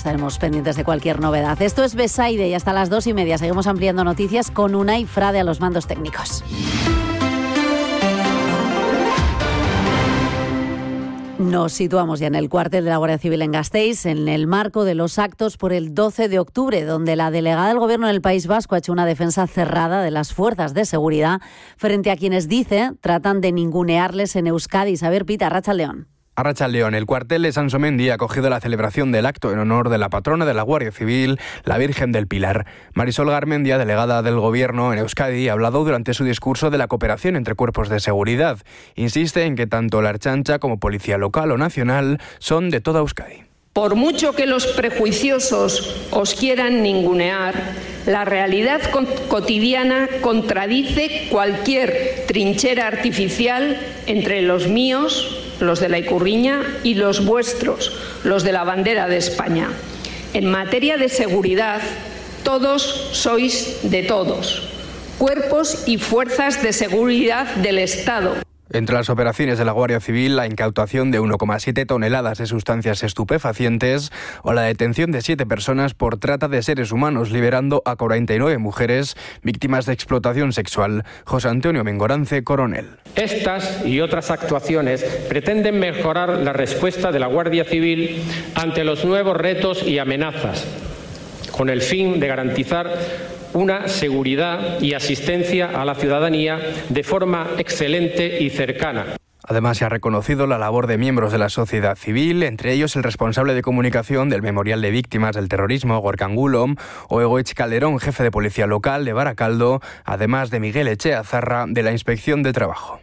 Estaremos pendientes de cualquier novedad. Esto es Besaide y hasta las 2:30 seguimos ampliando noticias con Unai Frade a los mandos técnicos. Nos situamos ya en el cuartel de la Guardia Civil en Gasteiz, en el marco de los actos por el 12 de octubre, donde la delegada del Gobierno en el País Vasco ha hecho una defensa cerrada de las fuerzas de seguridad frente a quienes, dice, tratan de ningunearles en Euskadi. Saber Pita, Arratsaldeon. Arratsaldeon, el cuartel de Sansomendi ha acogido la celebración del acto en honor de la patrona de la Guardia Civil, la Virgen del Pilar. Marisol Garmendia, delegada del Gobierno en Euskadi, ha hablado durante su discurso de la cooperación entre cuerpos de seguridad. Insiste en que tanto la Ertzaintza como Policía Local o Nacional son de toda Euskadi. Por mucho que los prejuiciosos os quieran ningunear, la realidad cotidiana contradice cualquier trinchera artificial entre los míos, los de la Ikurriña, y los vuestros, los de la bandera de España. En materia de seguridad, todos sois de todos, cuerpos y fuerzas de seguridad del Estado. Entre las operaciones de la Guardia Civil, la incautación de 1,7 toneladas de sustancias estupefacientes o la detención de 7 personas por trata de seres humanos, liberando a 49 mujeres víctimas de explotación sexual. José Antonio Mengorance, coronel. Estas y otras actuaciones pretenden mejorar la respuesta de la Guardia Civil ante los nuevos retos y amenazas, con el fin de garantizar una seguridad y asistencia a la ciudadanía de forma excelente y cercana. Además, se ha reconocido la labor de miembros de la sociedad civil, entre ellos el responsable de comunicación del Memorial de Víctimas del Terrorismo, Gorka Angulo, o Egoitz Calderón, jefe de Policía Local de Barakaldo, además de Miguel Echea Zarra, de la Inspección de Trabajo.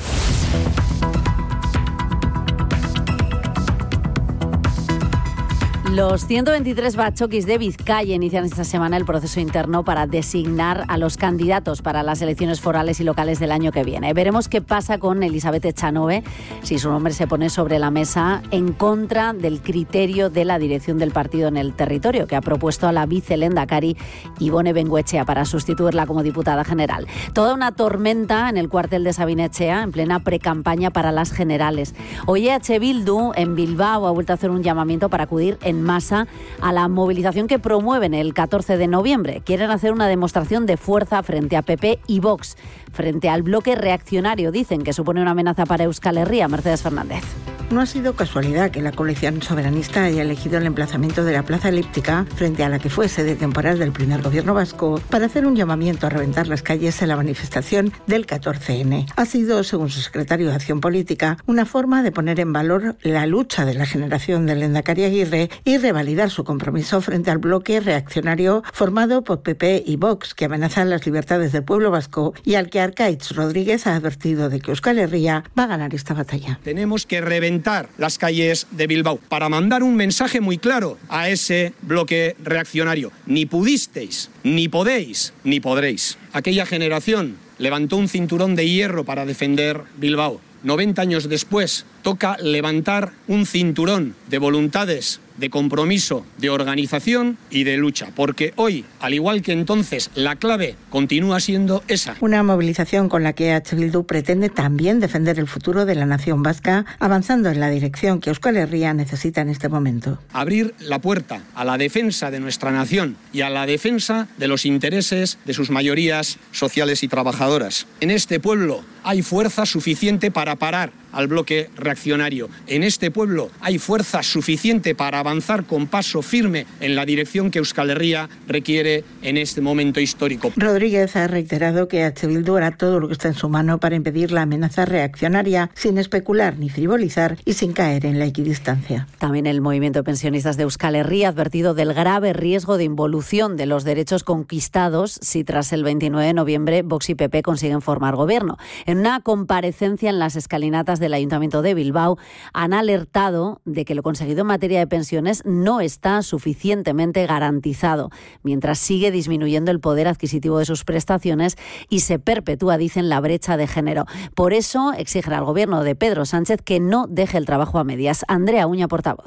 Los 123 batzoquis de Vizcaya inician esta semana el proceso interno para designar a los candidatos para las elecciones forales y locales del año que viene. Veremos qué pasa con Elizabeth Echanove, si su nombre se pone sobre la mesa en contra del criterio de la dirección del partido en el territorio, que ha propuesto a la vicelehendakari Ibone Bengoechea para sustituirla como diputada general. Toda una tormenta en el cuartel de Sabin Etxea, en plena precampaña para las generales. Hoy EH Bildu en Bilbao ha vuelto a hacer un llamamiento para acudir en masa a la movilización que promueven el 14 de noviembre. Quieren hacer una demostración de fuerza frente a PP y Vox, frente al bloque reaccionario. Dicen que supone una amenaza para Euskal Herria. Mercedes Fernández. No ha sido casualidad que la coalición soberanista haya elegido el emplazamiento de la Plaza Elíptica, frente a la que fue sede temporal del primer gobierno vasco, para hacer un llamamiento a reventar las calles en la manifestación del 14N. Ha sido, según su secretario de Acción Política, una forma de poner en valor la lucha de la generación del Lehendakari Aguirre y revalidar su compromiso frente al bloque reaccionario formado por PP y Vox, que amenazan las libertades del pueblo vasco y al que Arkaitz Rodríguez ha advertido de que Euskal Herria va a ganar esta batalla. Tenemos que reventar las calles de Bilbao para mandar un mensaje muy claro a ese bloque reaccionario. Ni pudisteis, ni podéis, ni podréis. Aquella generación levantó un cinturón de hierro para defender Bilbao. 90 años después, toca levantar un cinturón de voluntades, de compromiso, de organización y de lucha, porque hoy, al igual que entonces, la clave continúa siendo esa. Una movilización con la que EH Bildu pretende también defender el futuro de la nación vasca, avanzando en la dirección que Euskal Herria necesita en este momento. Abrir la puerta a la defensa de nuestra nación y a la defensa de los intereses de sus mayorías sociales y trabajadoras. En este pueblo hay fuerza suficiente para parar al bloque reaccionario. En este pueblo hay fuerza suficiente para avanzar con paso firme en la dirección que Euskal Herria requiere en este momento histórico. Rodríguez ha reiterado que EH Bildu hará todo lo que está en su mano para impedir la amenaza reaccionaria, sin especular ni frivolizar y sin caer en la equidistancia. También el movimiento de pensionistas de Euskal Herria ha advertido del grave riesgo de involución de los derechos conquistados si tras el 29 de noviembre Vox y PP consiguen formar gobierno. En una comparecencia en las escalinatas del Ayuntamiento de Bilbao han alertado de que lo conseguido en materia de pensiones no está suficientemente garantizado, mientras sigue disminuyendo el poder adquisitivo de sus prestaciones y se perpetúa, dicen, la brecha de género. Por eso exigen al gobierno de Pedro Sánchez que no deje el trabajo a medias. Andrea Uña, portavoz.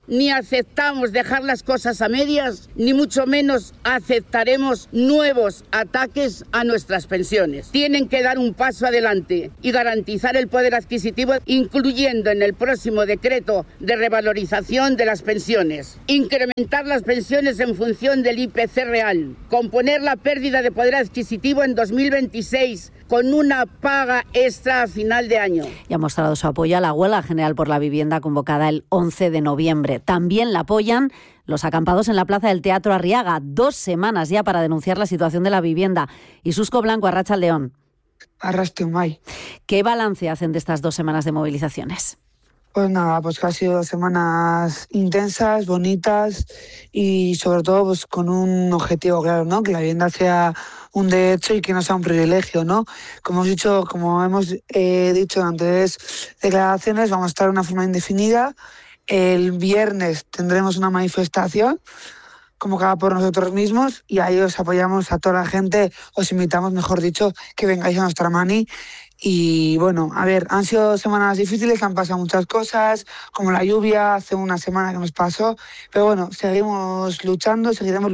Ni aceptamos dejar las cosas a medias, ni mucho menos aceptaremos nuevos ataques a nuestras pensiones. Tienen que dar un paso adelante y garantizar el poder adquisitivo, incluyendo en el próximo decreto de revalorización de las pensiones. Incrementar las pensiones en función del IPC real. Componer la pérdida de poder adquisitivo en 2026 con una paga extra a final de año. Y ha mostrado su apoyo a la huelga general por la vivienda convocada el 11 de noviembre. También la apoyan los acampados en la plaza del Teatro Arriaga, 2 semanas ya para denunciar la situación de la vivienda. Y Susco Blanco, Arratsaldeon. Arrastumay. ¿Qué balance hacen de estas 2 semanas de movilizaciones? Pues nada, pues que ha sido 2 semanas intensas, bonitas y sobre todo pues con un objetivo claro, ¿no? Que la vivienda sea un derecho y que no sea un privilegio, ¿no? Como hemos dicho en anteriores declaraciones, vamos a estar de una forma indefinida. El viernes tendremos una manifestación convocada por nosotros mismos y ahí os apoyamos a toda la gente, os invitamos, mejor dicho, que vengáis a nuestra mani. Y bueno, a ver, han sido semanas difíciles, han pasado muchas cosas, como la lluvia hace una semana que nos pasó, pero bueno, seguiremos luchando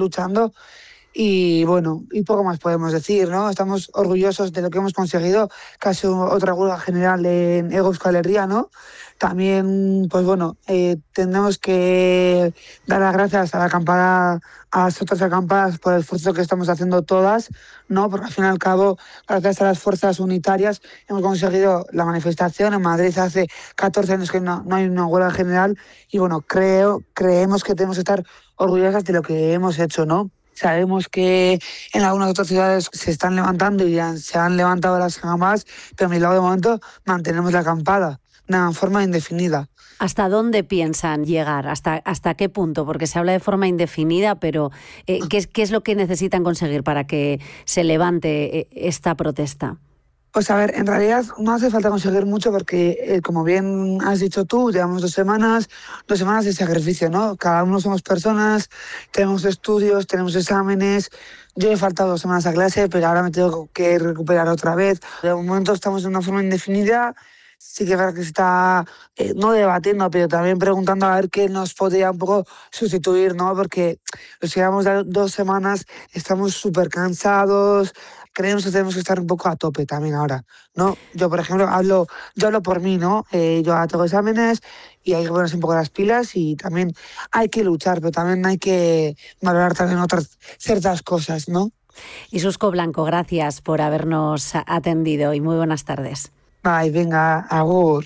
y bueno, y poco más podemos decir, ¿no? Estamos orgullosos de lo que hemos conseguido, casi otra huelga general en Hego Euskal Herria, ¿no? También, pues bueno, tendremos que dar las gracias a las otras acampadas por el esfuerzo que estamos haciendo todas, ¿no? Porque al fin y al cabo, gracias a las fuerzas unitarias, hemos conseguido la manifestación. En Madrid hace 14 años que no hay una huelga general y bueno, creemos que tenemos que estar orgullosas de lo que hemos hecho, ¿no? Sabemos que en algunas otras ciudades se están levantando y se han levantado las acampadas, pero en mi lado de momento mantenemos la acampada de forma indefinida. ¿Hasta dónde piensan llegar? ¿Hasta qué punto? Porque se habla de forma indefinida, pero ¿qué es lo que necesitan conseguir para que se levante esta protesta? Pues a ver, en realidad no hace falta conseguir mucho porque, como bien has dicho tú, llevamos 2 semanas de sacrificio, ¿no? Cada uno somos personas, tenemos estudios, tenemos exámenes. Yo he faltado 2 semanas a clase, pero ahora me tengo que recuperar otra vez. De momento estamos de una forma indefinida. Sí que es verdad que se está no debatiendo, pero también preguntando a ver qué nos podría un poco sustituir, ¿no? Porque nos llevamos 2 semanas, estamos súper cansados, creemos que tenemos que estar un poco a tope también ahora, ¿no? Yo, por ejemplo, hablo por mí, ¿no? Yo ahora tengo exámenes y hay que ponerse un poco las pilas y también hay que luchar, pero también hay que valorar también ciertas cosas, ¿no? Y Susco Blanco, gracias por habernos atendido y muy buenas tardes. Ay, venga, agur.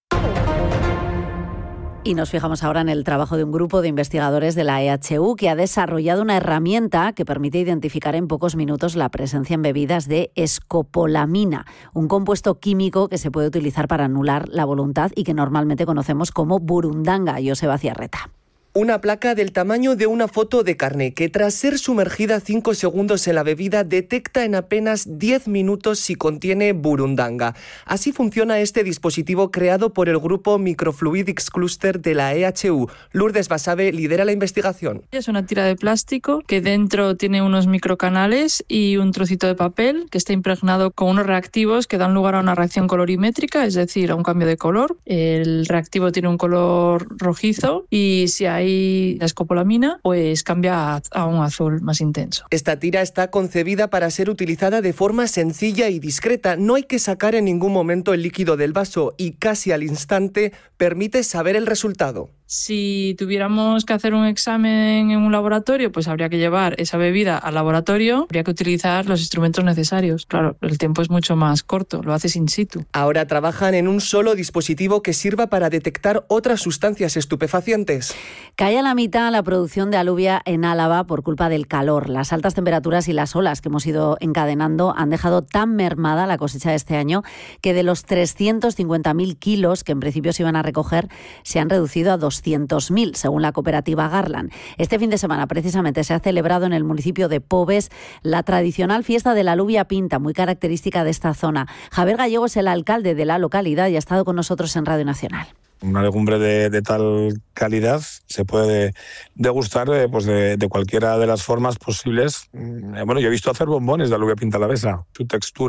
Y nos fijamos ahora en el trabajo de un grupo de investigadores de la EHU que ha desarrollado una herramienta que permite identificar en pocos minutos la presencia en bebidas de escopolamina, un compuesto químico que se puede utilizar para anular la voluntad y que normalmente conocemos como burundanga. Joseba Ciarreta. Una placa del tamaño de una foto de carné que tras ser sumergida 5 segundos en la bebida detecta en apenas 10 minutos si contiene burundanga. Así funciona este dispositivo creado por el grupo Microfluidics Cluster de la EHU. Lourdes Basabe lidera la investigación. Es una tira de plástico que dentro tiene unos microcanales y un trocito de papel que está impregnado con unos reactivos que dan lugar a una reacción colorimétrica, es decir, a un cambio de color. El reactivo tiene un color rojizo y si hay la escopolamina, pues cambia a un azul más intenso. Esta tira está concebida para ser utilizada de forma sencilla y discreta. No hay que sacar en ningún momento el líquido del vaso y casi al instante permite saber el resultado. Si tuviéramos que hacer un examen en un laboratorio, pues habría que llevar esa bebida al laboratorio, habría que utilizar los instrumentos necesarios. Claro, el tiempo es mucho más corto, lo haces in situ. Ahora trabajan en un solo dispositivo que sirva para detectar otras sustancias estupefacientes. Cae a la mitad la producción de alubia en Álava por culpa del calor. Las altas temperaturas y las olas que hemos ido encadenando han dejado tan mermada la cosecha de este año que de los 350.000 kilos que en principio se iban a recoger, se han reducido a 200.000, según la cooperativa Garland. Este fin de semana, precisamente, se ha celebrado en el municipio de Pobes la tradicional fiesta de la alubia pinta, muy característica de esta zona. Javier Gallego es el alcalde de la localidad y ha estado con nosotros en Radio Nacional. Una legumbre de tal calidad se puede degustar pues de cualquiera de las formas posibles. Bueno, yo he visto hacer bombones de alubia pinta alavesa. Su textura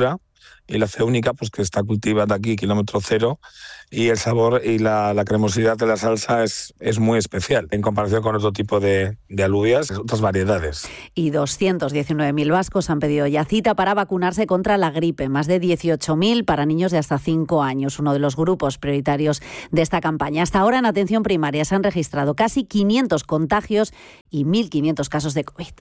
y la hace única, pues que está cultivada aquí, kilómetro cero, y el sabor y la cremosidad de la salsa es muy especial en comparación con otro tipo de alubias, otras variedades. Y 219.000 vascos han pedido ya cita para vacunarse contra la gripe, más de 18.000 para niños de hasta 5 años, uno de los grupos prioritarios de esta campaña. Hasta ahora en atención primaria se han registrado casi 500 contagios y 1.500 casos de COVID.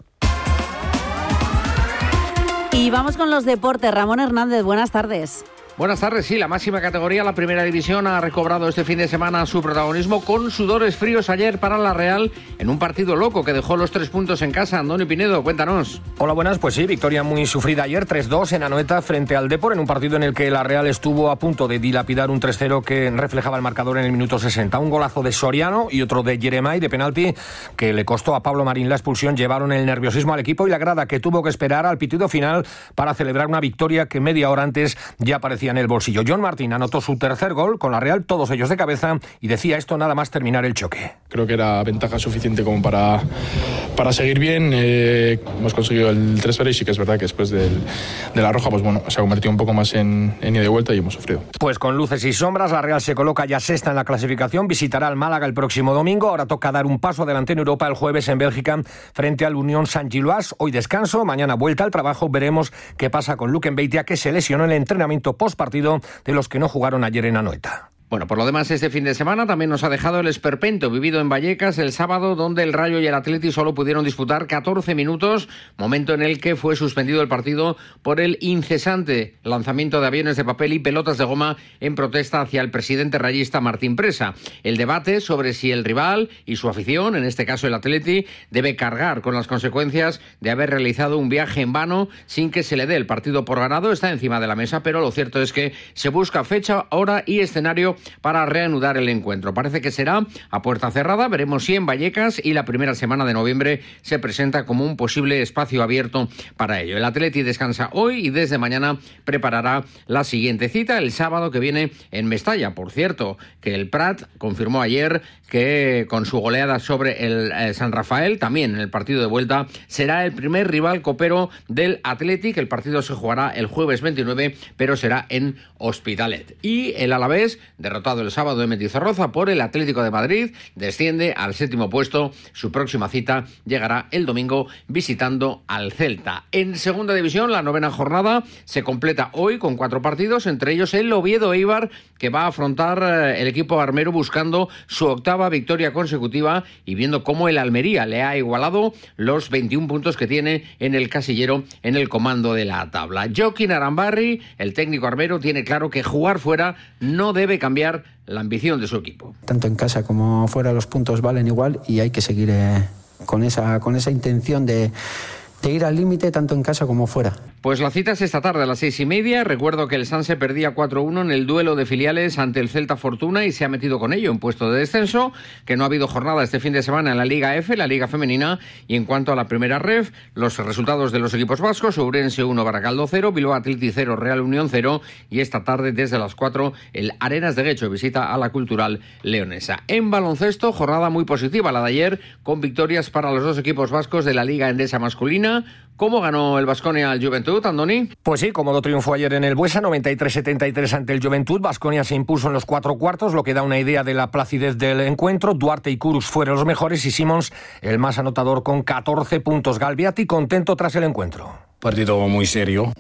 Y vamos con los deportes. Ramón Hernández, buenas tardes. Buenas tardes, sí, la máxima categoría, la primera división, ha recobrado este fin de semana su protagonismo con sudores fríos ayer para la Real en un partido loco que dejó los 3 puntos en casa. Andoni Pinedo, cuéntanos. Hola, buenas, pues sí, victoria muy sufrida ayer, 3-2 en Anoeta frente al Depor, en un partido en el que la Real estuvo a punto de dilapidar un 3-0 que reflejaba el marcador en el minuto 60. Un golazo de Soriano y otro de Jeremai de penalti que le costó a Pablo Marín la expulsión, llevaron el nerviosismo al equipo y la grada que tuvo que esperar al pitido final para celebrar una victoria que media hora antes ya parecía en el bolsillo. John Martín anotó su tercer gol con la Real, todos ellos de cabeza, y decía esto nada más terminar el choque. Creo que era ventaja suficiente como para seguir bien. Hemos conseguido el 3-0 y sí que es verdad que después de la roja, pues bueno, se ha convertido un poco más en ida y vuelta y hemos sufrido. Pues con luces y sombras, la Real se coloca ya sexta en la clasificación, visitará al Málaga el próximo domingo. Ahora toca dar un paso adelante en Europa el jueves en Bélgica frente al Unión Saint-Gilloise. Hoy descanso, mañana vuelta al trabajo. Veremos qué pasa con Luke Mbeitia, que se lesionó en el entrenamiento postpartido de los que no jugaron ayer en Anoeta. Bueno, por lo demás, este fin de semana también nos ha dejado el esperpento vivido en Vallecas el sábado, donde el Rayo y el Atleti solo pudieron disputar 14 minutos, momento en el que fue suspendido el partido por el incesante lanzamiento de aviones de papel y pelotas de goma en protesta hacia el presidente rayista Martín Presa. El debate sobre si el rival y su afición, en este caso el Atleti, debe cargar con las consecuencias de haber realizado un viaje en vano sin que se le dé el partido por ganado está encima de la mesa, pero lo cierto es que se busca fecha, hora y escenario para reanudar el encuentro. Parece que será a puerta cerrada, veremos si en Vallecas, y la primera semana de noviembre se presenta como un posible espacio abierto para ello. El Atleti descansa hoy y desde mañana preparará la siguiente cita, el sábado que viene en Mestalla. Por cierto, que el Prat confirmó ayer que con su goleada sobre el San Rafael, también en el partido de vuelta, será el primer rival copero del Atleti, que el partido se jugará el jueves 29, pero será en Hospitalet. Y el Alavés, derrotado el sábado en Mendizorroza por el Atlético de Madrid, desciende al 7º puesto. Su próxima cita llegará el domingo visitando al Celta. En segunda división, la 9ª jornada se completa hoy con 4 partidos, entre ellos el Oviedo-Eibar, que va a afrontar el equipo armero buscando su 8ª victoria consecutiva y viendo cómo el Almería le ha igualado los 21 puntos que tiene en el casillero en el comando de la tabla. Joaquín Arambarri, el técnico armero, tiene claro que jugar fuera no debe cambiar la ambición de su equipo. Tanto en casa como fuera los puntos valen igual y hay que seguir con esa intención de ir al límite tanto en casa como fuera. Pues la cita es esta tarde a las 6:30. Recuerdo que el Sanse perdía 4-1 en el duelo de filiales ante el Celta Fortuna y se ha metido con ello en puesto de descenso, que no ha habido jornada este fin de semana en la Liga F, la Liga Femenina. Y en cuanto a la primera ref, los resultados de los equipos vascos: Ourense 1, Baracaldo 0, Bilbao Athletic 0, Real Unión 0, y esta tarde desde las 4 el Arenas de Guecho visita a la Cultural Leonesa. En baloncesto, jornada muy positiva la de ayer, con victorias para los dos equipos vascos de la Liga Endesa masculina. ¿Cómo ganó el Baskonia al Juventud, Andoni? Pues sí, cómodo triunfo ayer en el Buesa, 93-73 ante el Juventud. Baskonia se impuso en los 4 cuartos, lo que da una idea de la placidez del encuentro. Duarte y Kurus fueron los mejores y Simons el más anotador con 14 puntos. Galbiati contento tras el encuentro. Partido muy serio,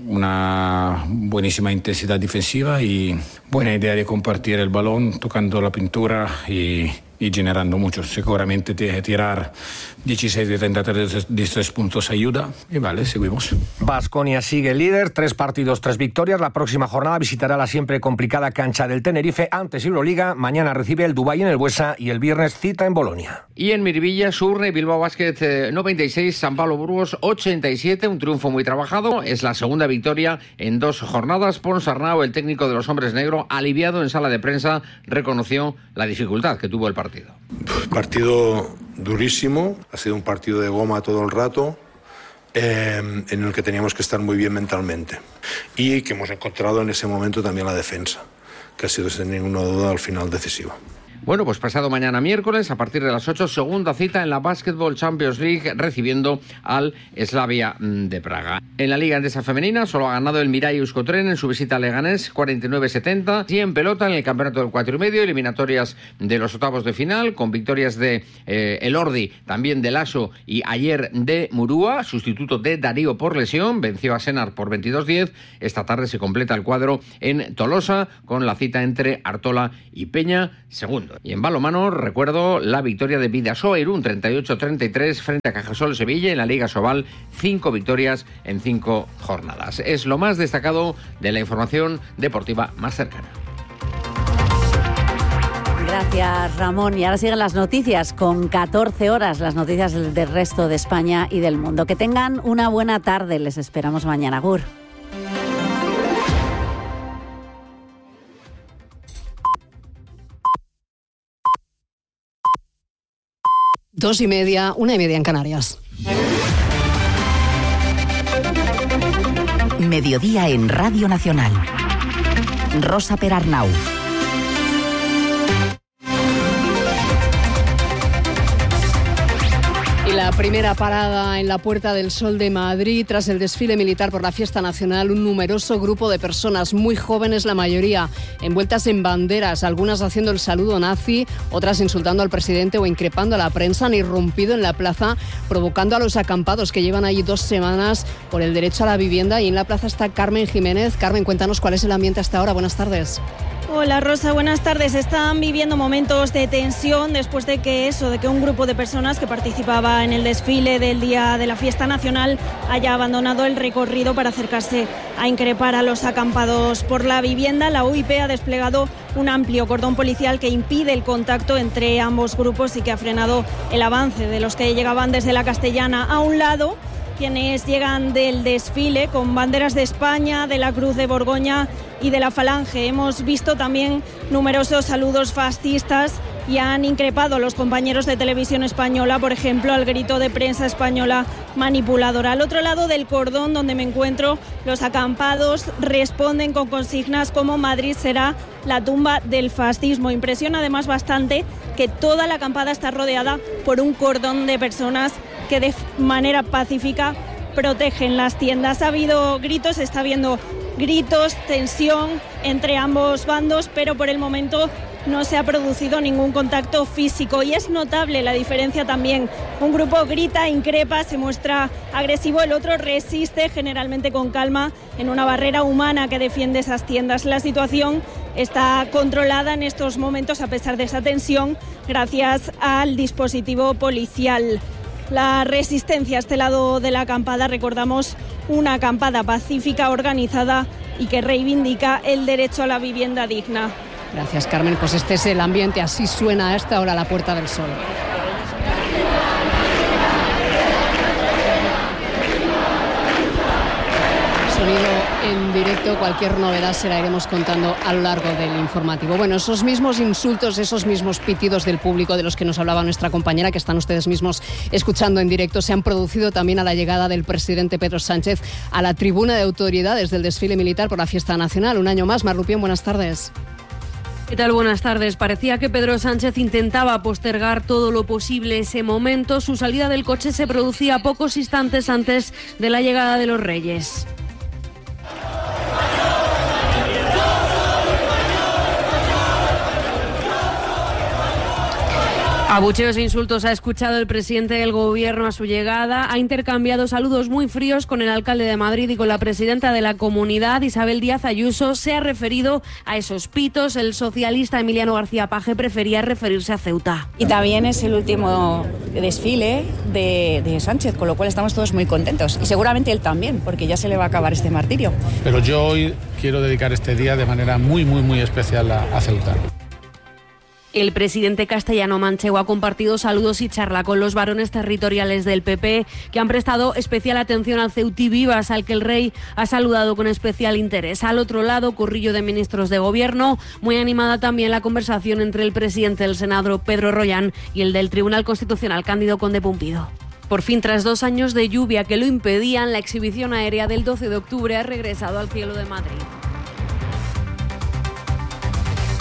una buenísima intensidad defensiva y buena idea de compartir el balón, tocando la pintura y generando mucho. Seguramente tirar 16 de 33 de 3 puntos ayuda y vale, seguimos. Baskonia sigue líder, 3 partidos, 3 victorias. La próxima jornada visitará la siempre complicada cancha del Tenerife, antes Euroliga. Mañana recibe el Dubái en el Buesa y el viernes cita en Bolonia. Y en Miribilla, Surne, Bilbao Basket 96, San Pablo Burgos 87, un triunfo muy trabajado. Es la segunda victoria en 2 jornadas. Pons Arnau, el técnico de los hombres negros, aliviado en sala de prensa, reconoció la dificultad que tuvo el partido. Partido durísimo, ha sido un partido de goma todo el rato, en el que teníamos que estar muy bien mentalmente y que hemos encontrado en ese momento también la defensa, que ha sido sin ninguna duda al final decisiva. Bueno, pues pasado mañana miércoles, a partir de las 8, segunda cita en la Basketball Champions League, recibiendo al Slavia de Praga. En la Liga Endesa Femenina solo ha ganado el Mirai Euskotren en su visita a Leganés, 49-70. Y en pelota, en el campeonato del 4,5, eliminatorias de los octavos de final, con victorias de Elordi, también de Lasso y ayer de Murúa, sustituto de Darío por lesión, venció a Senar por 22-10. Esta tarde se completa el cuadro en Tolosa, con la cita entre Artola y Peña, segundo. Y en balonmano, recuerdo la victoria de Bidasoa Irún, 38-33 frente a Cajasol Sevilla en la Liga Sobal, 5 victorias en 5 jornadas. Es lo más destacado de la información deportiva más cercana. Gracias, Ramón. Y ahora siguen las noticias con 14 horas, las noticias del resto de España y del mundo. Que tengan una buena tarde. Les esperamos mañana. Agur. Dos y media, 1:30 en Canarias. Mediodía en Radio Nacional. Rosa Perarnau. Y la primera parada en la Puerta del Sol de Madrid, tras el desfile militar por la Fiesta Nacional, un numeroso grupo de personas, muy jóvenes la mayoría, envueltas en banderas, algunas haciendo el saludo nazi, otras insultando al presidente o increpando a la prensa, han irrumpido en la plaza, provocando a los acampados que llevan ahí 2 semanas por el derecho a la vivienda. Y en la plaza está Carmen Jiménez. Carmen, cuéntanos cuál es el ambiente hasta ahora. Buenas tardes. Hola Rosa, buenas tardes. Están viviendo momentos de tensión después de que un grupo de personas que participaba en el desfile del día de la Fiesta Nacional haya abandonado el recorrido para acercarse a increpar a los acampados por la vivienda. La UIP ha desplegado un amplio cordón policial que impide el contacto entre ambos grupos y que ha frenado el avance de los que llegaban desde la Castellana. A un lado, quienes llegan del desfile con banderas de España, de la Cruz de Borgoña y de la Falange. Hemos visto también numerosos saludos fascistas y han increpado a los compañeros de Televisión Española, por ejemplo, al grito de prensa española manipuladora. Al otro lado del cordón donde me encuentro, los acampados responden con consignas como Madrid será la tumba del fascismo. Impresiona además bastante que toda la acampada está rodeada por un cordón de personas que de manera pacífica protegen las tiendas. Ha habido gritos, está habiendo gritos, tensión entre ambos bandos, pero por el momento no se ha producido ningún contacto físico. Y es notable la diferencia también. Un grupo grita, increpa, se muestra agresivo, el otro resiste, generalmente con calma, en una barrera humana que defiende esas tiendas. La situación está controlada en estos momentos, a pesar de esa tensión, gracias al dispositivo policial. La resistencia a este lado de la acampada, recordamos, una acampada pacífica, organizada y que reivindica el derecho a la vivienda digna. Gracias, Carmen. Pues este es el ambiente, así suena a esta hora la Puerta del Sol. Sonido en directo, cualquier novedad se la iremos contando a lo largo del informativo. Bueno, esos mismos insultos, esos mismos pitidos del público de los que nos hablaba nuestra compañera, que están ustedes mismos escuchando en directo, se han producido también a la llegada del presidente Pedro Sánchez a la tribuna de autoridades del desfile militar por la Fiesta Nacional. Un año más. Mar Rupión, buenas tardes. ¿Qué tal? Buenas tardes. Parecía que Pedro Sánchez intentaba postergar todo lo posible ese momento. Su salida del coche se producía pocos instantes antes de la llegada de los Reyes. Abucheos e insultos ha escuchado el presidente del Gobierno a su llegada. Ha intercambiado saludos muy fríos con el alcalde de Madrid y con la presidenta de la Comunidad, Isabel Díaz Ayuso. Se ha referido a esos pitos. El socialista Emiliano García Paje prefería referirse a Ceuta. Y también es el último desfile de Sánchez, con lo cual estamos todos muy contentos. Y seguramente él también, porque ya se le va a acabar este martirio. Pero yo hoy quiero dedicar este día de manera muy, muy, muy especial a Ceuta. El presidente castellano-manchego ha compartido saludos y charla con los varones territoriales del PP, que han prestado especial atención al Ceutí Vivas, al que el rey ha saludado con especial interés. Al otro lado, corrillo de ministros de Gobierno, muy animada también la conversación entre el presidente del Senado, Pedro Rollán, y el del Tribunal Constitucional, Cándido Conde Pumpido. Por fin, tras 2 años de lluvia que lo impedían, la exhibición aérea del 12 de octubre ha regresado al cielo de Madrid.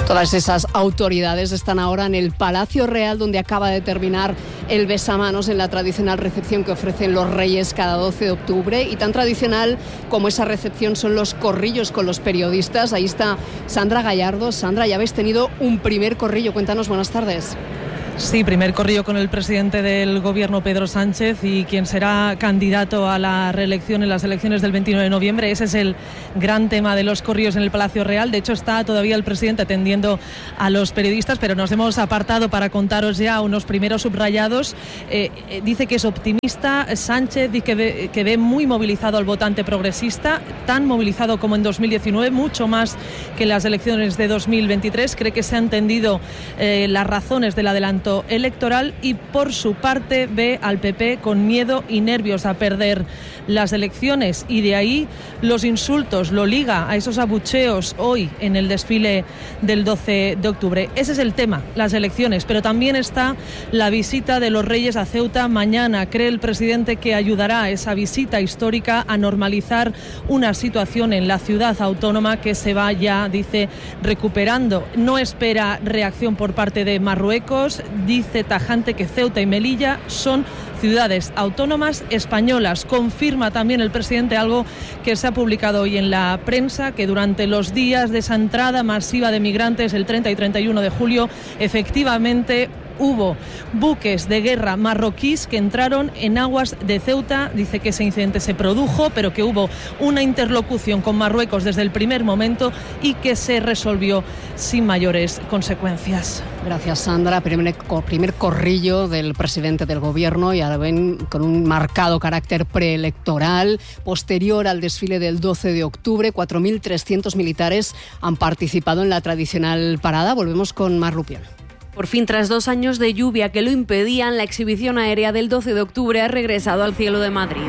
Todas esas autoridades están ahora en el Palacio Real, donde acaba de terminar el besamanos en la tradicional recepción que ofrecen los reyes cada 12 de octubre. Y tan tradicional como esa recepción son los corrillos con los periodistas. Ahí está Sandra Gallardo. Sandra, ya habéis tenido un primer corrillo. Cuéntanos, buenas tardes. Sí, primer corrillo con el presidente del Gobierno, Pedro Sánchez, y quien será candidato a la reelección en las elecciones del 29 de noviembre. Ese es el gran tema de los corrillos en el Palacio Real. De hecho, está todavía el presidente atendiendo a los periodistas, pero nos hemos apartado para contaros ya unos primeros subrayados. Dice que es optimista Sánchez, dice que ve muy movilizado al votante progresista, tan movilizado como en 2019, mucho más que en las elecciones de 2023. Cree que se han entendido las razones del adelanto electoral y por su parte ve al PP con miedo y nervios a perder las elecciones, y de ahí los insultos, lo liga a esos abucheos hoy en el desfile del 12 de octubre. Ese es el tema, las elecciones, pero también está la visita de los Reyes a Ceuta mañana. Cree el presidente que ayudará a esa visita histórica a normalizar una situación en la ciudad autónoma que se va ya, dice, recuperando. No espera reacción por parte de Marruecos. Dice tajante que Ceuta y Melilla son ciudades autónomas españolas. Confirma también el presidente algo que se ha publicado hoy en la prensa, que durante los días de esa entrada masiva de migrantes el 30 y 31 de julio, efectivamente hubo buques de guerra marroquíes que entraron en aguas de Ceuta. Dice que ese incidente se produjo, pero que hubo una interlocución con Marruecos desde el primer momento y que se resolvió sin mayores consecuencias. Gracias, Sandra. Primer corrillo del presidente del Gobierno, y ahora ven con un marcado carácter preelectoral. Posterior al desfile del 12 de octubre, 4.300 militares han participado en la tradicional parada. Volvemos con Mar Rupián. Por fin, tras 2 años de lluvia que lo impedían, la exhibición aérea del 12 de octubre ha regresado al cielo de Madrid.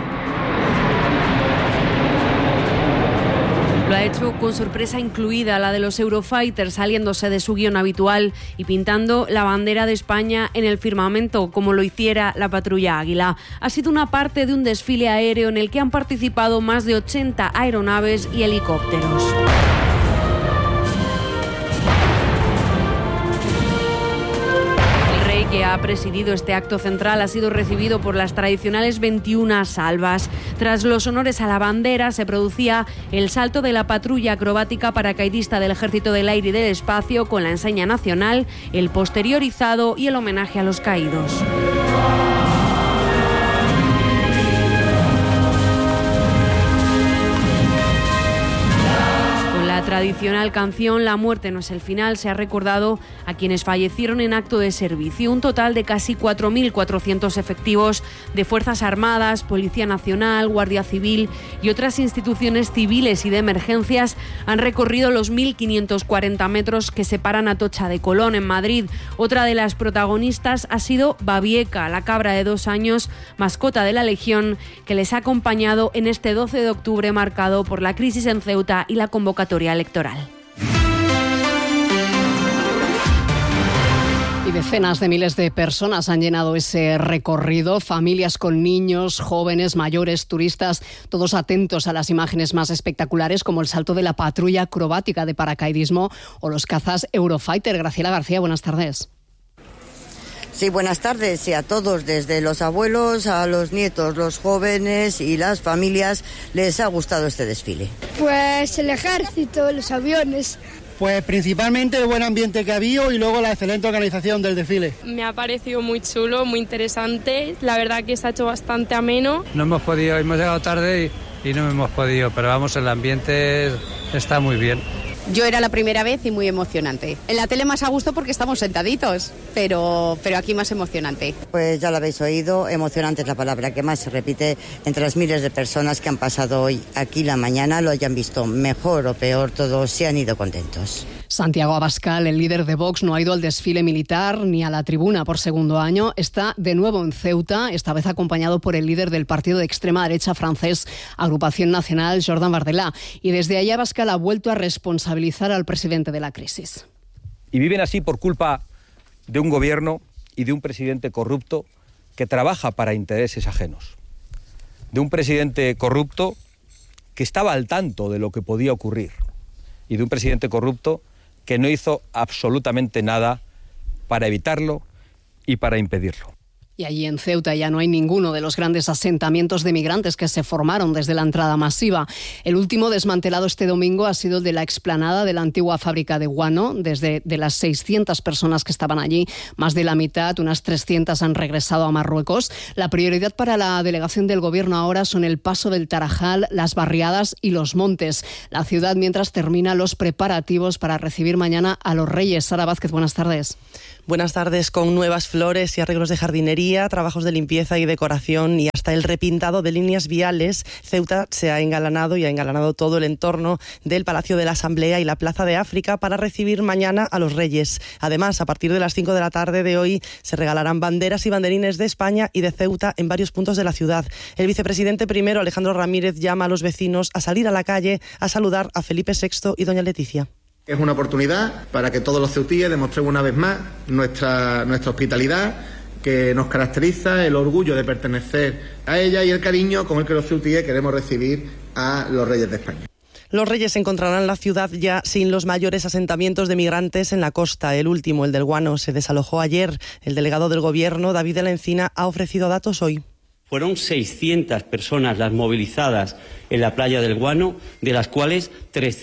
Lo ha hecho con sorpresa incluida, la de los Eurofighters, saliéndose de su guión habitual y pintando la bandera de España en el firmamento, como lo hiciera la patrulla Águila. Ha sido una parte de un desfile aéreo en el que han participado más de 80 aeronaves y helicópteros. Que ha presidido este acto central ha sido recibido por las tradicionales 21 salvas. Tras los honores a la bandera se producía el salto de la patrulla acrobática paracaidista del Ejército del Aire y del Espacio con la enseña nacional, el posterior izado y el homenaje a los caídos. La tradicional canción La muerte no es el final se ha recordado a quienes fallecieron en acto de servicio. Un total de casi 4.400 efectivos de Fuerzas Armadas, Policía Nacional, Guardia Civil y otras instituciones civiles y de emergencias han recorrido los 1.540 metros que separan Atocha de Colón, en Madrid. Otra de las protagonistas ha sido Babieca, la cabra de 2 años, mascota de la Legión, que les ha acompañado en este 12 de octubre marcado por la crisis en Ceuta y la convocatoria electoral. Y decenas de miles de personas han llenado ese recorrido, familias con niños, jóvenes, mayores, turistas, todos atentos a las imágenes más espectaculares como el salto de la patrulla acrobática de paracaidismo o los cazas Eurofighter. Graciela García, buenas tardes. Sí, buenas tardes, y a todos, desde los abuelos a los nietos, los jóvenes y las familias, les ha gustado este desfile. Pues el ejército, los aviones. Pues principalmente el buen ambiente que ha habido y luego la excelente organización del desfile. Me ha parecido muy chulo, muy interesante, la verdad que se ha hecho bastante ameno. No hemos podido, hemos llegado tarde y no hemos podido, pero vamos, el ambiente está muy bien. Yo era la primera vez y muy emocionante. En la tele más a gusto porque estamos sentaditos, pero aquí más emocionante. Pues ya lo habéis oído, emocionante es la palabra que más se repite entre las miles de personas que han pasado hoy aquí la mañana, lo hayan visto mejor o peor, todos se han ido contentos. Santiago Abascal, el líder de Vox, no ha ido al desfile militar ni a la tribuna por segundo año. Está de nuevo en Ceuta, esta vez acompañado por el líder del partido de extrema derecha francés, Agrupación Nacional, Jordan Bardella. Y desde ahí Abascal ha vuelto a responsabilizar al presidente de la crisis. Y viven así por culpa de un gobierno y de un presidente corrupto que trabaja para intereses ajenos. De un presidente corrupto que estaba al tanto de lo que podía ocurrir. Y de un presidente corrupto que no hizo absolutamente nada para evitarlo y para impedirlo. Y allí en Ceuta ya no hay ninguno de los grandes asentamientos de migrantes que se formaron desde la entrada masiva. El último desmantelado este domingo ha sido el de la explanada de la antigua fábrica de guano. Desde de las 600 personas que estaban allí, más de la mitad, unas 300, han regresado a Marruecos. La prioridad para la delegación del Gobierno ahora son el paso del Tarajal, las barriadas y los montes. La ciudad, mientras, termina los preparativos para recibir mañana a los Reyes. Sara Vázquez, buenas tardes. Buenas tardes. Con nuevas flores y arreglos de jardinería, trabajos de limpieza y decoración y hasta el repintado de líneas viales, Ceuta se ha engalanado todo el entorno del Palacio de la Asamblea y la Plaza de África para recibir mañana a los Reyes. Además, a partir de las 5 de la tarde de hoy se regalarán banderas y banderines de España y de Ceuta en varios puntos de la ciudad. El vicepresidente primero, Alejandro Ramírez, llama a los vecinos a salir a la calle a saludar a Felipe VI y doña Leticia. Es una oportunidad para que todos los ceutíes demostremos una vez más nuestra hospitalidad, que nos caracteriza, el orgullo de pertenecer a ella y el cariño con el que los ceutíes queremos recibir a los Reyes de España. Los Reyes encontrarán la ciudad ya sin los mayores asentamientos de migrantes en la costa. El último, el del Guano, se desalojó ayer. El delegado del Gobierno, David de la Encina, ha ofrecido datos hoy. Fueron 600 personas las movilizadas en la playa del Guano, de las cuales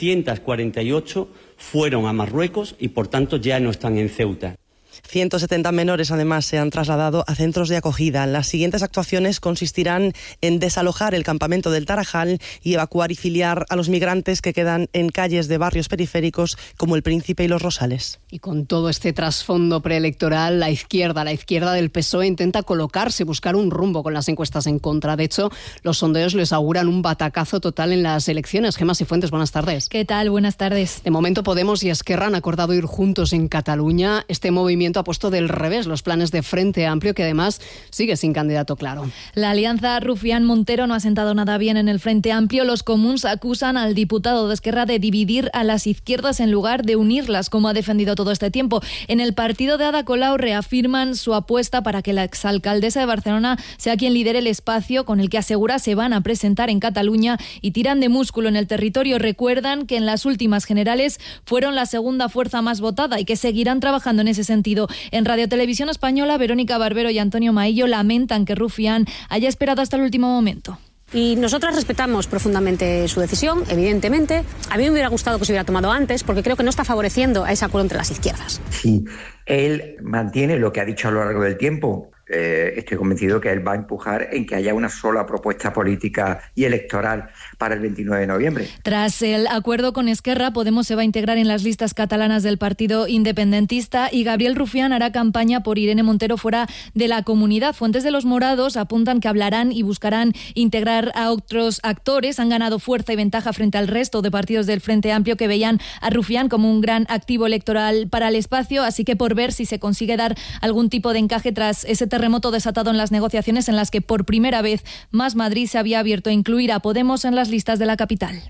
348 fueron a Marruecos y, por tanto, ya no están en Ceuta. 170 menores, además, se han trasladado a centros de acogida. Las siguientes actuaciones consistirán en desalojar el campamento del Tarajal y evacuar y filiar a los migrantes que quedan en calles de barrios periféricos como El Príncipe y Los Rosales. Y con todo este trasfondo preelectoral, la izquierda del PSOE intenta colocarse, buscar un rumbo con las encuestas en contra. De hecho, los sondeos les auguran un batacazo total en las elecciones. Gemma Cifuentes, buenas tardes. ¿Qué tal? Buenas tardes. De momento, Podemos y Esquerra han acordado ir juntos en Cataluña. Este movimiento ha puesto del revés los planes de Frente Amplio, que además sigue sin candidato claro. La alianza Rufián-Montero no ha sentado nada bien en el Frente Amplio. Los comuns acusan al diputado de Esquerra de dividir a las izquierdas en lugar de unirlas, como ha defendido todo este tiempo. En el partido de Ada Colau reafirman su apuesta para que la exalcaldesa de Barcelona sea quien lidere el espacio con el que asegura se van a presentar en Cataluña, y tiran de músculo en el territorio. Recuerdan que en las últimas generales fueron la segunda fuerza más votada y que seguirán trabajando en ese sentido. En Radio Televisión Española, Verónica Barbero y Antonio Maillo lamentan que Rufián haya esperado hasta el último momento. Y nosotras respetamos profundamente su decisión, evidentemente. A mí me hubiera gustado que se hubiera tomado antes, porque creo que no está favoreciendo a ese acuerdo entre las izquierdas. Si él mantiene lo que ha dicho a lo largo del tiempo, estoy convencido que él va a empujar en que haya una sola propuesta política y electoral para el 29 de noviembre. Tras el acuerdo con Esquerra, Podemos se va a integrar en las listas catalanas del partido independentista y Gabriel Rufián hará campaña por Irene Montero fuera de la comunidad. Fuentes de los morados apuntan que hablarán y buscarán integrar a otros actores. Han ganado fuerza y ventaja frente al resto de partidos del Frente Amplio, que veían a Rufián como un gran activo electoral para el espacio, así que por ver si se consigue dar algún tipo de encaje tras ese terremoto desatado en las negociaciones en las que por primera vez Más Madrid se había abierto a incluir a Podemos en las listas de la capital.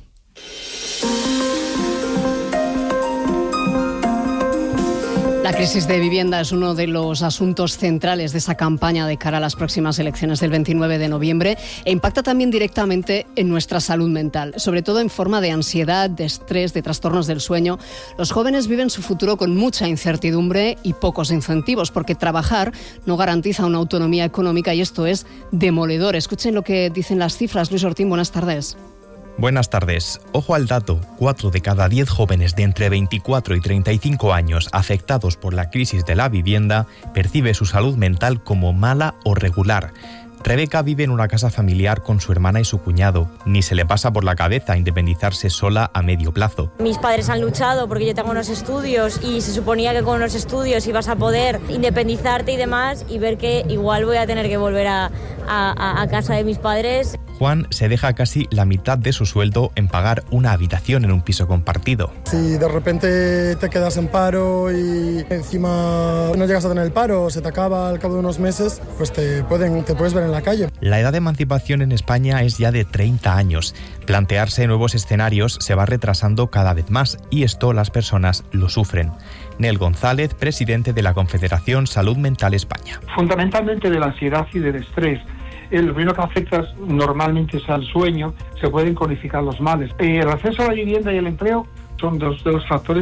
La crisis de vivienda es uno de los asuntos centrales de esa campaña de cara a las próximas elecciones del 29 de noviembre e impacta también directamente en nuestra salud mental, sobre todo en forma de ansiedad, de estrés, de trastornos del sueño. Los jóvenes viven su futuro con mucha incertidumbre y pocos incentivos, porque trabajar no garantiza una autonomía económica y esto es demoledor. Escuchen lo que dicen las cifras. Luis Ortín, buenas tardes. Buenas tardes. Ojo al dato, 4 de cada 10 jóvenes de entre 24 y 35 años afectados por la crisis de la vivienda percibe su salud mental como mala o regular. Rebeca vive en una casa familiar con su hermana y su cuñado. Ni se le pasa por la cabeza independizarse sola a medio plazo. Mis padres han luchado porque yo tengo unos estudios y se suponía que con unos estudios ibas a poder independizarte y demás, y ver que igual voy a tener que volver a casa de mis padres. Juan se deja casi la mitad de su sueldo en pagar una habitación en un piso compartido. Si de repente te quedas en paro y encima no llegas a tener el paro, se te acaba al cabo de unos meses, pues te puedes ver en la calle. La edad de emancipación en España es ya de 30 años. Plantearse nuevos escenarios se va retrasando cada vez más y esto las personas lo sufren. Nel González, presidente de la Confederación Salud Mental España. Fundamentalmente de la ansiedad y del estrés. Lo primero que afecta normalmente es al sueño, se pueden cronificar los males. El acceso a la vivienda y el empleo son dos de los factores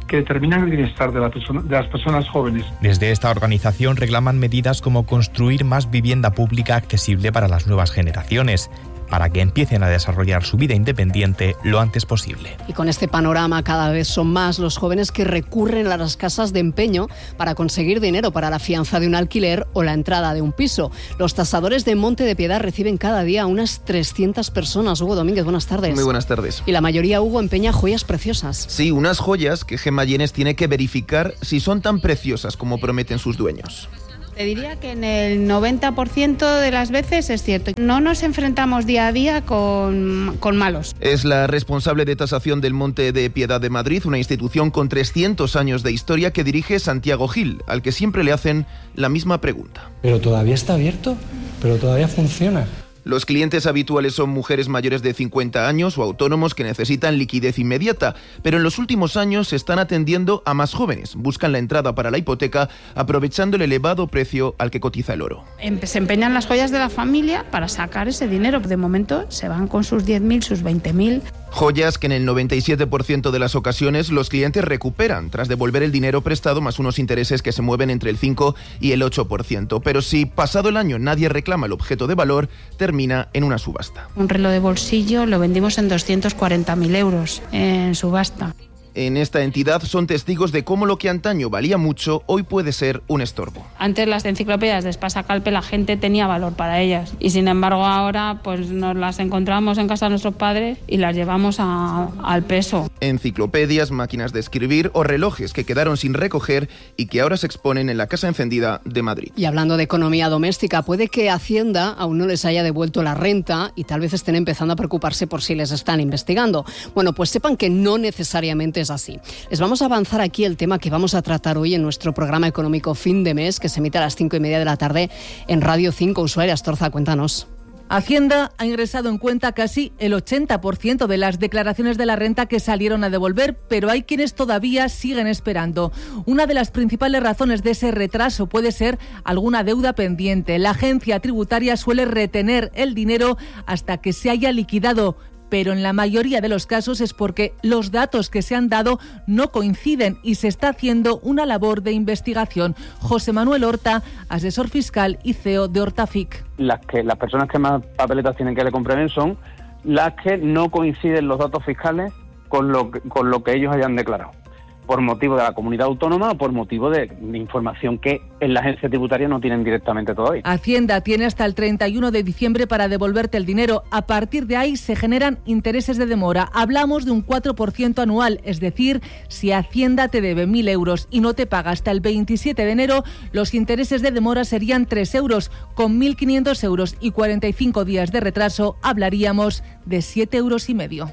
que determinan el bienestar de las personas jóvenes. Desde esta organización reclaman medidas como construir más vivienda pública accesible para las nuevas generaciones, para que empiecen a desarrollar su vida independiente lo antes posible. Y con este panorama cada vez son más los jóvenes que recurren a las casas de empeño para conseguir dinero para la fianza de un alquiler o la entrada de un piso. Los tasadores de Monte de Piedad reciben cada día unas 300 personas. Hugo Domínguez, buenas tardes. Muy buenas tardes. Y la mayoría, Hugo, empeña joyas preciosas. Sí, unas joyas que Gemma Llenes tiene que verificar si son tan preciosas como prometen sus dueños. Te diría que en el 90% de las veces es cierto. No nos enfrentamos día a día con malos. Es la responsable de tasación del Monte de Piedad de Madrid, una institución con 300 años de historia que dirige Santiago Gil, al que siempre le hacen la misma pregunta. ¿Pero todavía está abierto? ¿Pero todavía funciona? Los clientes habituales son mujeres mayores de 50 años o autónomos que necesitan liquidez inmediata, pero en los últimos años se están atendiendo a más jóvenes. Buscan la entrada para la hipoteca aprovechando el elevado precio al que cotiza el oro. Se empeñan las joyas de la familia para sacar ese dinero. De momento se van con sus 10.000, sus 20.000. Joyas que en el 97% de las ocasiones los clientes recuperan tras devolver el dinero prestado más unos intereses que se mueven entre el 5 y el 8%. Pero si pasado el año nadie reclama el objeto de valor, termina en una subasta. Un reloj de bolsillo lo vendimos en 240.000 euros en subasta. En esta entidad son testigos de cómo lo que antaño valía mucho hoy puede ser un estorbo. Antes las enciclopedias de Espasa-Calpe la gente tenía valor para ellas y sin embargo ahora pues nos las encontramos en casa de nuestros padres y las llevamos al peso. Enciclopedias, máquinas de escribir o relojes que quedaron sin recoger y que ahora se exponen en la Casa Encendida de Madrid. Y hablando de economía doméstica, puede que Hacienda aún no les haya devuelto la renta y tal vez estén empezando a preocuparse por si les están investigando. Bueno, pues sepan que no necesariamente es así. Les vamos a avanzar aquí el tema que vamos a tratar hoy en nuestro programa económico Fin de Mes, que se emite a las 5:30 de la tarde en Radio 5. Ushuaia Astorza, cuéntanos. Hacienda ha ingresado en cuenta casi el 80% de las declaraciones de la renta que salieron a devolver, pero hay quienes todavía siguen esperando. Una de las principales razones de ese retraso puede ser alguna deuda pendiente. La agencia tributaria suele retener el dinero hasta que se haya liquidado, pero en la mayoría de los casos es porque los datos que se han dado no coinciden y se está haciendo una labor de investigación. José Manuel Horta, asesor fiscal y CEO de Hortafic. Las personas que más papeletas tienen que le comprueben son las que no coinciden los datos fiscales con lo que ellos hayan declarado, por motivo de la comunidad autónoma o por motivo de información que en la agencia tributaria no tienen directamente todavía. Hacienda tiene hasta el 31 de diciembre para devolverte el dinero. A partir de ahí se generan intereses de demora. Hablamos de un 4% anual, es decir, si Hacienda te debe 1.000 euros y no te paga hasta el 27 de enero, los intereses de demora serían 3 euros. Con 1.500 euros y 45 días de retraso, hablaríamos de 7,5 euros.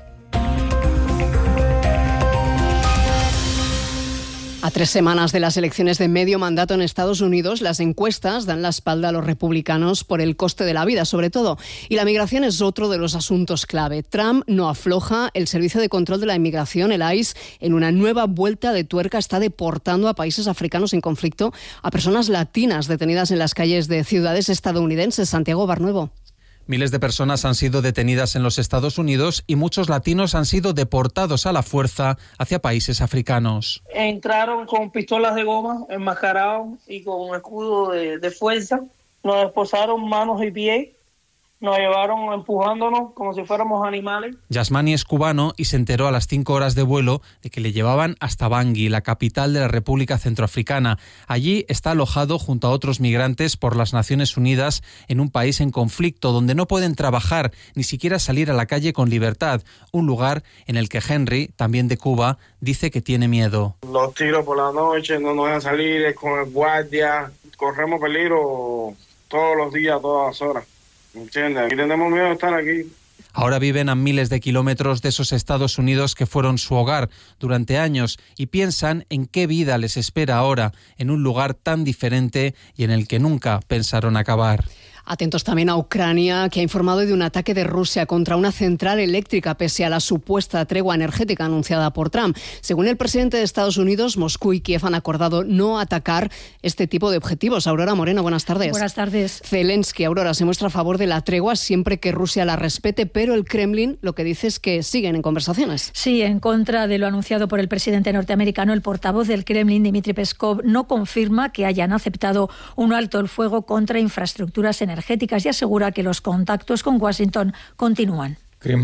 A 3 semanas de las elecciones de medio mandato en Estados Unidos, las encuestas dan la espalda a los republicanos por el coste de la vida, sobre todo. Y la migración es otro de los asuntos clave. Trump no afloja. El Servicio de Control de la Inmigración, el ICE, en una nueva vuelta de tuerca está deportando a países africanos en conflicto a personas latinas detenidas en las calles de ciudades estadounidenses. Santiago Barnuevo. Miles de personas han sido detenidas en los Estados Unidos y muchos latinos han sido deportados a la fuerza hacia países africanos. Entraron con pistolas de goma, enmascarados y con un escudo de fuerza. Nos esposaron manos y pies. Nos llevaron empujándonos como si fuéramos animales. Yasmani es cubano y se enteró a las 5 horas de vuelo de que le llevaban hasta Bangui, la capital de la República Centroafricana. Allí está alojado junto a otros migrantes por las Naciones Unidas en un país en conflicto donde no pueden trabajar ni siquiera salir a la calle con libertad. Un lugar en el que Henry, también de Cuba, dice que tiene miedo. Los tiros por la noche, no nos dejan salir con el guardia. Corremos peligro todos los días, todas las horas. ¿Entiendes? Y tenemos miedo de estar aquí. Ahora viven a miles de kilómetros de esos Estados Unidos que fueron su hogar durante años y piensan en qué vida les espera ahora en un lugar tan diferente y en el que nunca pensaron acabar. Atentos también a Ucrania, que ha informado de un ataque de Rusia contra una central eléctrica pese a la supuesta tregua energética anunciada por Trump. Según el presidente de Estados Unidos, Moscú y Kiev han acordado no atacar este tipo de objetivos. Aurora Moreno, buenas tardes. Buenas tardes. Zelensky, Aurora, se muestra a favor de la tregua siempre que Rusia la respete, pero el Kremlin lo que dice es que siguen en conversaciones. Sí, en contra de lo anunciado por el presidente norteamericano, el portavoz del Kremlin, Dmitry Peskov, no confirma que hayan aceptado un alto el fuego contra infraestructuras energéticas y asegura que los contactos con Washington continúan. El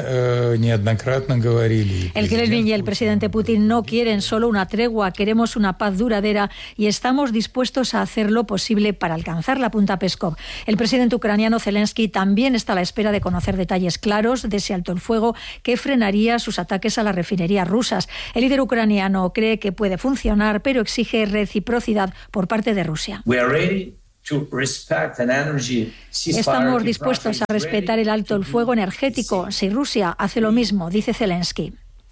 Kremlin y el presidente Putin no quieren solo una tregua, queremos una paz duradera y estamos dispuestos a hacer lo posible para alcanzarla, apunta Peskov. El presidente ucraniano Zelensky también está a la espera de conocer detalles claros de ese alto el fuego que frenaría sus ataques a las refinerías rusas. El líder ucraniano cree que puede funcionar, pero exige reciprocidad por parte de Rusia. Estamos dispuestos a respetar el alto el fuego energético si Rusia hace lo mismo, dice Zelensky.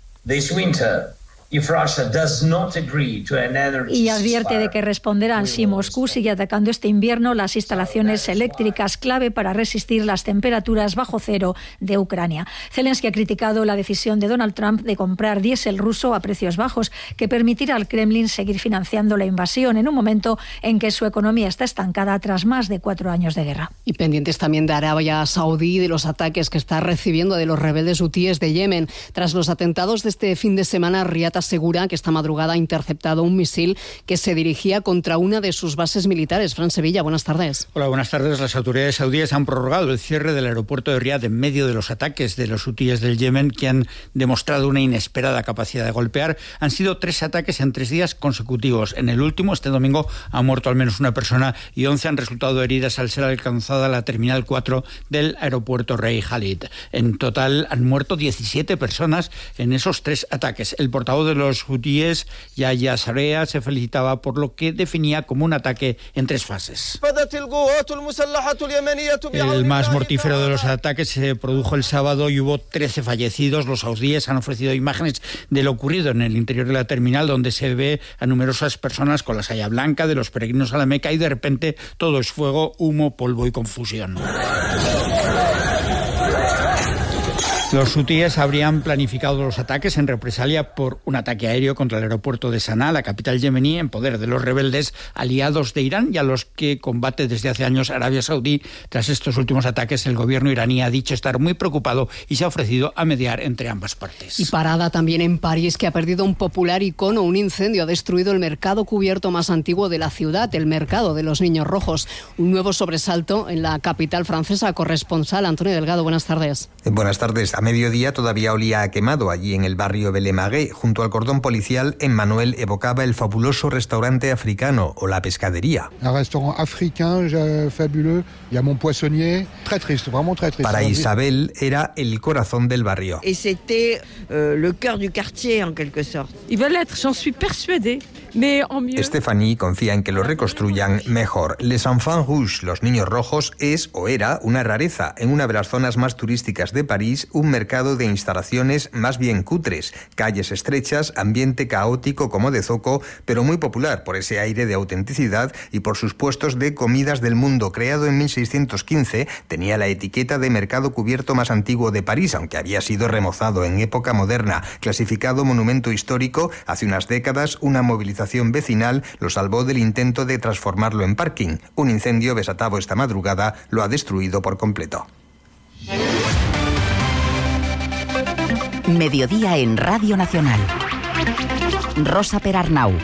Y advierte de que responderán si Moscú sigue atacando este invierno las instalaciones eléctricas clave para resistir las temperaturas bajo cero de Ucrania. Zelensky ha criticado la decisión de Donald Trump de comprar diésel ruso a precios bajos, que permitirá al Kremlin seguir financiando la invasión en un momento en que su economía está estancada tras más de 4 años de guerra. Y pendientes también de Arabia Saudí, de los ataques que está recibiendo de los rebeldes hutíes de Yemen. Tras los atentados de este fin de semana, Riad asegura que esta madrugada ha interceptado un misil que se dirigía contra una de sus bases militares. Fran Sevilla, buenas tardes. Hola, buenas tardes. Las autoridades saudíes han prorrogado el cierre del aeropuerto de Riad en medio de los ataques de los hutíes del Yemen, que han demostrado una inesperada capacidad de golpear. Han sido 3 ataques en 3 días consecutivos. En el último, este domingo, ha muerto al menos una persona y 11 han resultado heridas al ser alcanzada la terminal 4 del aeropuerto Rey Khalid. En total han muerto 17 personas en esos 3 ataques. El portavoz de los hutíes, Yahya Sarea, se felicitaba por lo que definía como un ataque en 3 fases. El más mortífero de los ataques se produjo el sábado y hubo 13 fallecidos. Los saudíes han ofrecido imágenes de lo ocurrido en el interior de la terminal, donde se ve a numerosas personas con la saya blanca de los peregrinos a la Meca, y de repente todo es fuego, humo, polvo y confusión. Los hutíes habrían planificado los ataques en represalia por un ataque aéreo contra el aeropuerto de Sanaa, la capital yemení, en poder de los rebeldes aliados de Irán y a los que combate desde hace años Arabia Saudí. Tras estos últimos ataques, el gobierno iraní ha dicho estar muy preocupado y se ha ofrecido a mediar entre ambas partes. Y parada también en París, que ha perdido un popular icono. Un incendio ha destruido el mercado cubierto más antiguo de la ciudad, el mercado de los Niños Rojos. Un nuevo sobresalto en la capital francesa. Corresponsal Antonio Delgado, buenas tardes. Buenas tardes. A mediodía todavía olía a quemado allí en el barrio Belemagué. Junto al cordón policial, Emmanuel evocaba el fabuloso restaurante africano o la pescadería. Un restaurant africain fabuleux. Il y a mon poissonnier. Très triste, vraiment très triste. Para Isabel era el corazón del barrio. Et c'était le cœur du quartier en quelque sorte. Ils veulent être, j'en suis persuadée. Stephanie confía en que lo reconstruyan mejor. Les Enfants Rouges, los niños rojos, es o era una rareza. En una de las zonas más turísticas de París, un mercado de instalaciones más bien cutres, calles estrechas, ambiente caótico como de zoco, pero muy popular por ese aire de autenticidad y por sus puestos de comidas del mundo. Creado en 1615, tenía la etiqueta de mercado cubierto más antiguo de París, aunque había sido remozado en época moderna. Clasificado monumento histórico, hace unas décadas una movilización vecinal lo salvó del intento de transformarlo en parking. Un incendio desatado esta madrugada lo ha destruido por completo. Mediodía en Radio Nacional. Rosa Perarnau.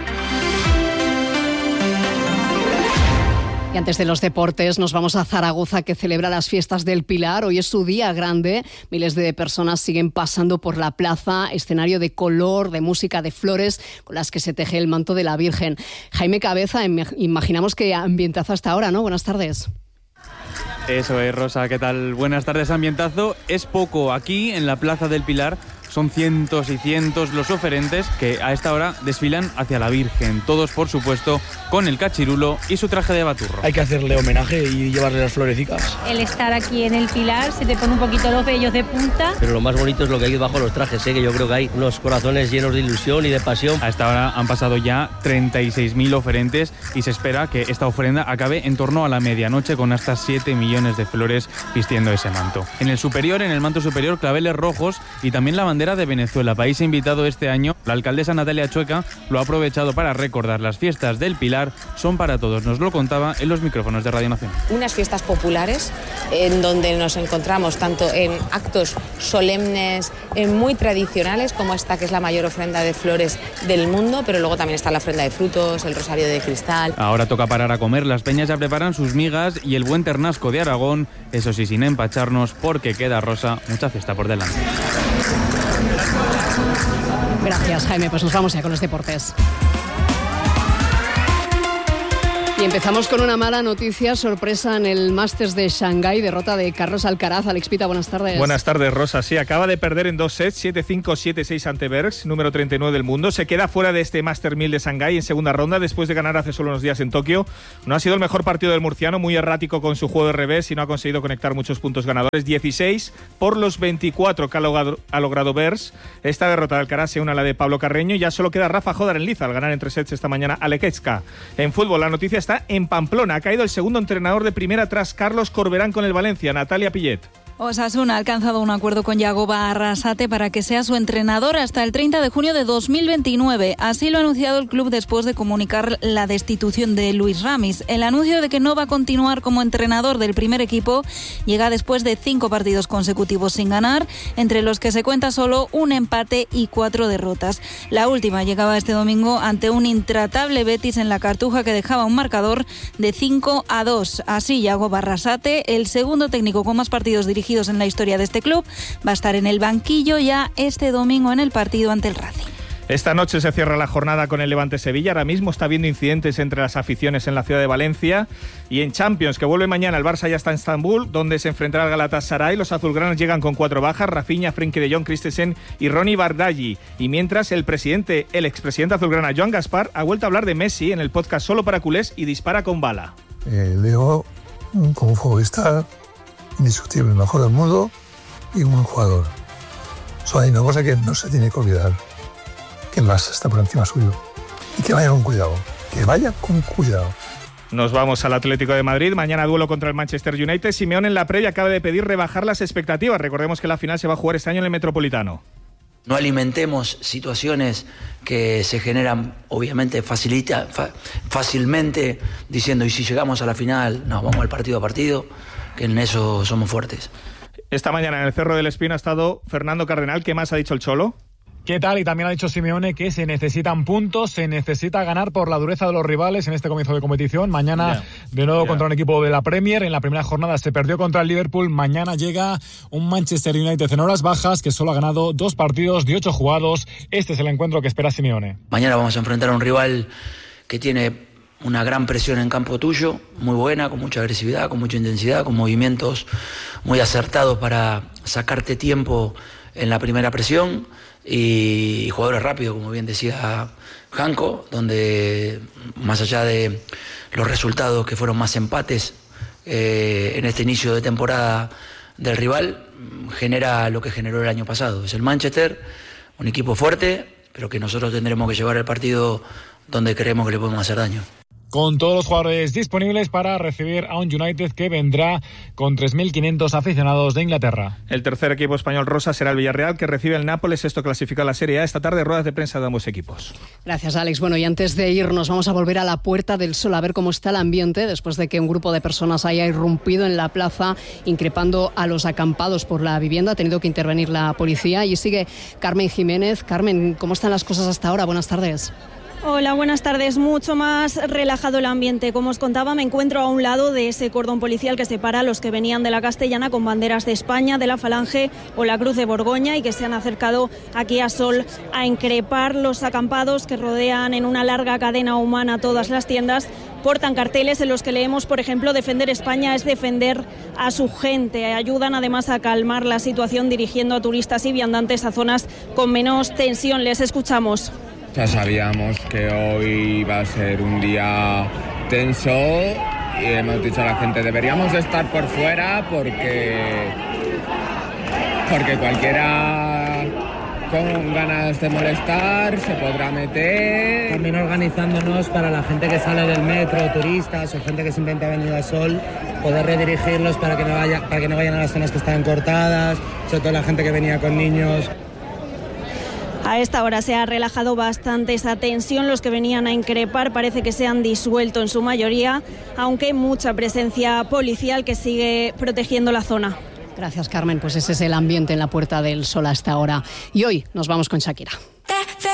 Y antes de los deportes nos vamos a Zaragoza, que celebra las fiestas del Pilar. Hoy es su día grande. Miles de personas siguen pasando por la plaza, escenario de color, de música, de flores, con las que se teje el manto de la Virgen. Jaime Cabeza, imaginamos que ambientazo hasta ahora, ¿no? Buenas tardes. Eso es, Rosa, ¿qué tal? Buenas tardes, ambientazo. Es poco aquí, en la Plaza del Pilar, Son cientos y cientos los oferentes que a esta hora desfilan hacia la Virgen, todos por supuesto con el cachirulo y su traje de baturro. Hay que hacerle homenaje y llevarle las florecicas. El estar aquí en el Pilar se te pone un poquito los vellos de punta. Pero lo más bonito es lo que hay bajo los trajes, que yo creo que hay unos corazones llenos de ilusión y de pasión. A esta hora han pasado ya 36.000 oferentes y se espera que esta ofrenda acabe en torno a la medianoche con hasta 7 millones de flores vistiendo ese manto. En el manto superior, claveles rojos y también la bandera de Venezuela, país invitado este año. La alcaldesa Natalia Chueca lo ha aprovechado para recordar: las fiestas del Pilar son para todos. Nos lo contaba en los micrófonos de Radio Nacional. Unas fiestas populares en donde nos encontramos tanto en actos solemnes, muy tradicionales, como esta que es la mayor ofrenda de flores del mundo, pero luego también está la ofrenda de frutos, el rosario de cristal. Ahora toca parar a comer. Las peñas ya preparan sus migas y el buen ternasco de Aragón, eso sí, sin empacharnos, porque queda, Rosa, mucha fiesta por delante. Gracias, Jaime. Pues nos vamos ya con los deportes. Y empezamos con una mala noticia, sorpresa en el Masters de Shanghái, derrota de Carlos Alcaraz. Alex Pita, buenas tardes. Buenas tardes, Rosa. Sí, acaba de perder en 2 sets, 7-5, 7-6 ante Bergs, número 39 del mundo. Se queda fuera de este Masters 1000 de Shanghái en segunda ronda, después de ganar hace solo unos días en Tokio. No ha sido el mejor partido del murciano, muy errático con su juego de revés y no ha conseguido conectar muchos puntos ganadores. 16 por los 24 que ha logrado Bergs. Esta derrota de Alcaraz se une a la de Pablo Carreño y ya solo queda Rafa Jódar en liza al ganar en 3 sets esta mañana a Lekecka. En fútbol, la noticia está en Pamplona. Ha caído el segundo entrenador de primera tras Carlos Corberán con el Valencia, Natalia Pillet. Osasuna ha alcanzado un acuerdo con Yagoba Arrasate para que sea su entrenador hasta el 30 de junio de 2029. Así lo ha anunciado el club después de comunicar la destitución de Luis Ramis. El anuncio de que no va a continuar como entrenador del primer equipo llega después de 5 partidos consecutivos sin ganar, entre los que se cuenta solo un empate y 4 derrotas. La última llegaba este domingo ante un intratable Betis en la Cartuja que dejaba un marcador de 5-2. Así Yagoba Arrasate, el segundo técnico con más partidos dirigidos en la historia de este club, va a estar en el banquillo ya este domingo en el partido ante el Racing. Esta noche se cierra la jornada con el Levante-Sevilla. Ahora mismo está habiendo incidentes entre las aficiones en la ciudad de Valencia. Y en Champions, que vuelve mañana, el Barça ya está en Estambul, donde se enfrentará al Galatasaray. Los azulgranas llegan con 4 bajas: Rafinha, Frenkie de Jong, Christensen y Ronny Bardghji. Y mientras, el expresidente azulgrana Joan Gaspar ha vuelto a hablar de Messi en el podcast Solo para Culés y dispara con bala. Leo, como futbolista, indiscutible, el mejor del mundo y un buen jugador. Solo hay una cosa que no se tiene que olvidar: que el Barça está por encima suyo. Y que vaya con cuidado. Que vaya con cuidado. Nos vamos al Atlético de Madrid. Mañana duelo contra el Manchester United. Simeone en la previa acaba de pedir rebajar las expectativas. Recordemos que la final se va a jugar este año en el Metropolitano. No alimentemos situaciones que se generan, obviamente, fácilmente, diciendo: y si llegamos a la final, nos vamos al partido a partido, que en eso somos fuertes. Esta mañana en el Cerro del Espino ha estado Fernando Cardenal. ¿Qué más ha dicho el Cholo? ¿Qué tal? Y también ha dicho Simeone que se necesitan puntos, se necesita ganar por la dureza de los rivales en este comienzo de competición. Mañana de nuevo contra un equipo de la Premier. En la primera jornada se perdió contra el Liverpool. Mañana llega un Manchester United en horas bajas que solo ha ganado 2 partidos de 8 jugados. Este es el encuentro que espera Simeone. Mañana vamos a enfrentar a un rival que tiene una gran presión en campo tuyo, muy buena, con mucha agresividad, con mucha intensidad, con movimientos muy acertados para sacarte tiempo en la primera presión. Y jugadores rápidos, como bien decía Janko, donde más allá de los resultados que fueron más empates en este inicio de temporada del rival, genera lo que generó el año pasado. Es el Manchester, un equipo fuerte, pero que nosotros tendremos que llevar el partido donde creemos que le podemos hacer daño. Con todos los jugadores disponibles para recibir a un United que vendrá con 3.500 aficionados de Inglaterra. El tercer equipo español, Rosa, será el Villarreal, que recibe el Nápoles. Esto clasifica la Serie A. Esta tarde, ruedas de prensa de ambos equipos. Gracias, Alex. Bueno, y antes de irnos, vamos a volver a la Puerta del Sol a ver cómo está el ambiente después de que un grupo de personas haya irrumpido en la plaza increpando a los acampados por la vivienda. Ha tenido que intervenir la policía y sigue Carmen Jiménez. Carmen, ¿cómo están las cosas hasta ahora? Buenas tardes. Hola, buenas tardes. Mucho más relajado el ambiente. Como os contaba, me encuentro a un lado de ese cordón policial que separa a los que venían de la Castellana con banderas de España, de la Falange o la Cruz de Borgoña y que se han acercado aquí a Sol a increpar los acampados que rodean en una larga cadena humana todas las tiendas. Portan carteles en los que leemos, por ejemplo, defender España es defender a su gente. Ayudan además a calmar la situación dirigiendo a turistas y viandantes a zonas con menos tensión. Les escuchamos. Ya sabíamos que hoy iba a ser un día tenso y hemos dicho a la gente deberíamos de estar por fuera porque cualquiera con ganas de molestar se podrá meter. También organizándonos para la gente que sale del metro, turistas o gente que simplemente ha venido a Sol, poder redirigirlos para que no vayan a las zonas que estaban cortadas, sobre todo la gente que venía con niños. A esta hora se ha relajado bastante esa tensión. Los que venían a increpar parece que se han disuelto en su mayoría, aunque mucha presencia policial que sigue protegiendo la zona. Gracias, Carmen. Pues ese es el ambiente en la Puerta del Sol hasta ahora. Y hoy nos vamos con Shakira.